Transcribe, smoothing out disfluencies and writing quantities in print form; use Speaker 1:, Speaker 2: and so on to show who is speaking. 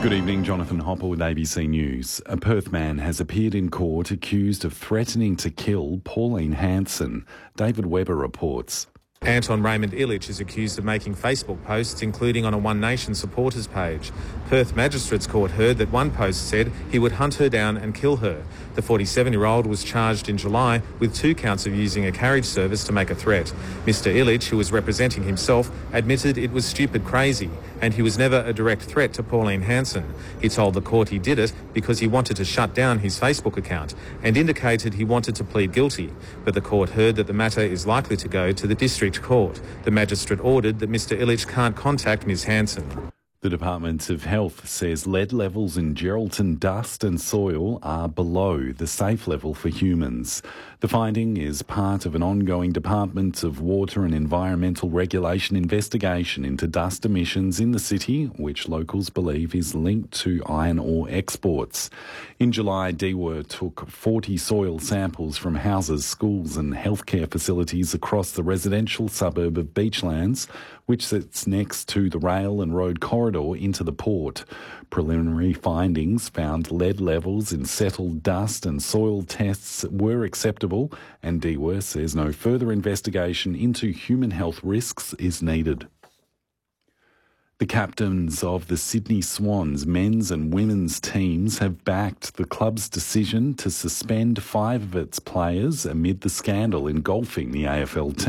Speaker 1: Good evening, Jonathan Hopper with ABC News. A Perth man has appeared in court accused of threatening to kill Pauline Hanson. David Webber reports.
Speaker 2: Anton Raymond Illich is accused of making Facebook posts, including on a One Nation supporters page. Perth Magistrates Court heard that one post said he would hunt her down and kill her. The 47-year-old was charged in July with 2 counts of using a carriage service to make a threat. Mr Illich, who was representing himself, admitted it was stupid crazy and he was never a direct threat to Pauline Hanson. He told the court he did it because he wanted to shut down his Facebook account and indicated he wanted to plead guilty. But the court heard that the matter is likely to go to the District Court. The magistrate ordered that Mr Illich can't contact Ms Hanson.
Speaker 1: The Department of Health says lead levels in Geraldton dust and soil are below the safe level for humans. The finding is part of an ongoing Department of Water and Environmental Regulation investigation into dust emissions in the city, which locals believe is linked to iron ore exports. In July, DWER took 40 soil samples from houses, schools and healthcare facilities across the residential suburb of Beachlands, which sits next to the rail and road corridor into the port. Preliminary findings found lead levels in settled dust and soil tests were acceptable, and DWER says no further investigation into human health risks is needed. The captains of the Sydney Swans men's and women's teams have backed the club's decision to suspend 5 of its players amid the scandal engulfing the AFL team.